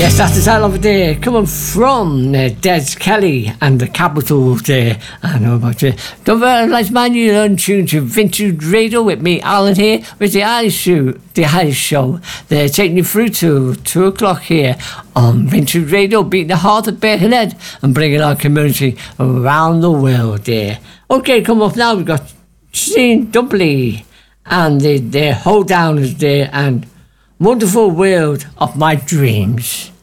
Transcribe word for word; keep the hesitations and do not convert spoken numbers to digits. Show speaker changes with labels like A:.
A: Yes, that's the title of it there. Coming from uh, Des Kelly and the Capital there. I know about you. Don't realise, man, you're on tune to Vintage Radio with me, Alan, here with the Irish Show. The Irish Show. They're taking you through to two o'clock here on Vintage Radio, beating the heart of Birkenhead and bringing our community around the world there. Okay, come up now. We've got Shane Dubley and the, the Hold Down is there and Wonderful World of My Dreams.